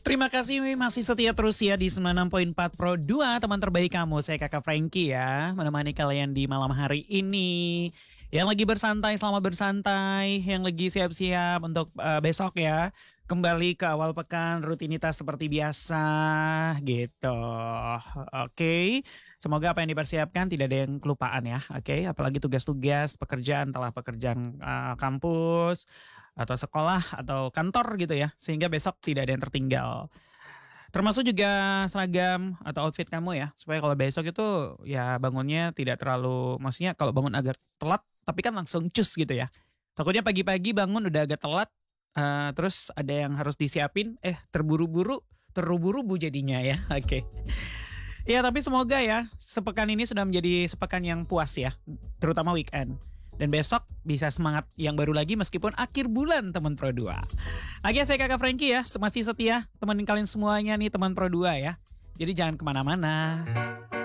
Terima kasih masih setia terus ya di 96.4 Pro 2, teman terbaik kamu. Saya Kakak Frankie ya, menemani kalian di malam hari ini. Yang lagi bersantai, selamat bersantai. Yang lagi siap-siap untuk besok ya. Kembali ke awal pekan, rutinitas seperti biasa gitu. Oke, semoga apa yang dipersiapkan tidak ada yang kelupaan ya. Oke, apalagi tugas-tugas pekerjaan, telah pekerjaan kampus atau sekolah atau kantor gitu ya. Sehingga besok tidak ada yang tertinggal. Termasuk juga seragam atau outfit kamu ya. Supaya kalau besok itu ya bangunnya tidak terlalu, maksudnya kalau bangun agak telat tapi kan langsung cus gitu ya. Takutnya pagi-pagi bangun udah agak telat, terus ada yang harus disiapin, terburu-buru jadinya ya. Oke. Ya tapi semoga ya sepekan ini sudah menjadi sepekan yang puas ya, terutama weekend. Dan besok bisa semangat yang baru lagi meskipun akhir bulan teman Pro 2. Oke, saya Kakak Frankie ya, masih setia temenin kalian semuanya nih teman Pro 2 ya. Jadi jangan kemana-mana.